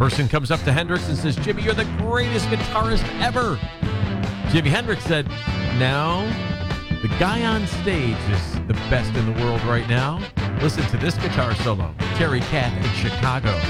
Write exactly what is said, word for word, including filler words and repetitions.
Person comes up to Hendrix and says, Jimi, you're the greatest guitarist ever. Jimi Hendrix said, no, the guy on stage is the best in the world right now. Listen to this guitar solo, Terry Kath in Chicago.